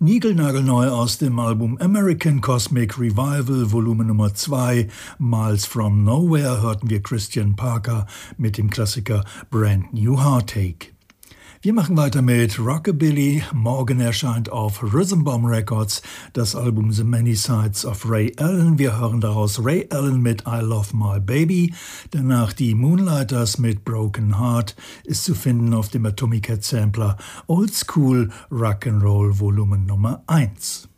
Niegelnagelneu aus dem Album American Cosmic Revival Volumen Nummer 2, Miles from Nowhere, hörten wir Christian Parker mit dem Klassiker Brand New Heartache. Wir machen weiter mit Rockabilly. Morgen erscheint auf Rhythm Bomb Records das Album The Many Sides of Ray Allen. Wir hören daraus Ray Allen mit I Love My Baby. Danach die Moonlighters mit Broken Heart ist zu finden auf dem Atomic Head Sampler Old School Rock'n'Roll Volumen Nummer 1.